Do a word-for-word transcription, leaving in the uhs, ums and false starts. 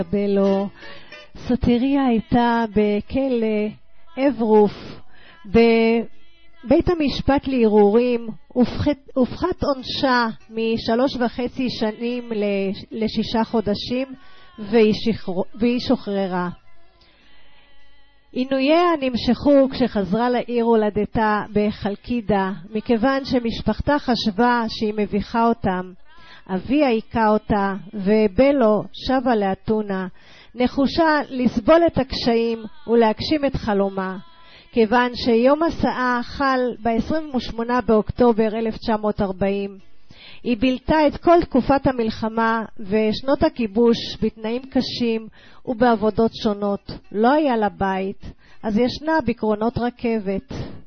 בלו. סוטריה הייתה בכלא אברוף. בבית המשפט לערעורים הופחת, הופחת עונשה משלוש וחצי שנים לשישה חודשים והיא, שחר, והיא שוחררה. עינוייה נמשכו כשחזרה לעיר הולדתה בחלקידה, מכיוון שמשפחתה חשבה שהיא מביכה אותם. אביה היכה אותה ובלו שבה לאתונה, נחושה לסבול את הקשיים ולהגשים את חלומה. כיוון שיום הסעה חל ב-עשרים ושמונה באוקטובר אלף תשע מאות ארבעים. היא בילתה את כל תקופת המלחמה ושנות הכיבוש בתנאים קשים ובעבודות שונות. לא היה לה בית, אז ישנה בקרונות רכבת.